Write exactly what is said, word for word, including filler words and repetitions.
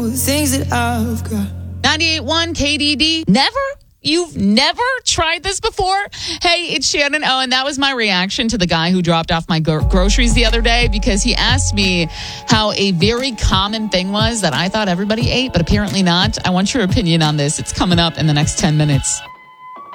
the things that I've got. ninety-eight point one K D D. Never? You've never tried this before? Hey, it's Shannon Owen. That was my reaction to the guy who dropped off my gro- groceries the other day because he asked me how a very common thing was that I thought everybody ate, but apparently not. I want your opinion on this. It's coming up in the next ten minutes.